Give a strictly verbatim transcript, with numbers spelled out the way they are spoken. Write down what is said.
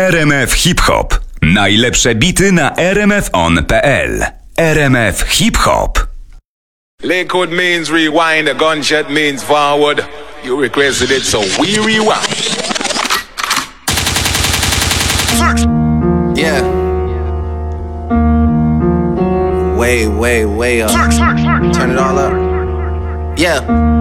R M F Hip Hop. Najlepsze bity na r m f on kropka p l. R M F Hip Hop. Liquid means rewind, a gunshot means forward. You requested it, so we rewind. Yeah. Way, way, way up. Turn it all up. Yeah.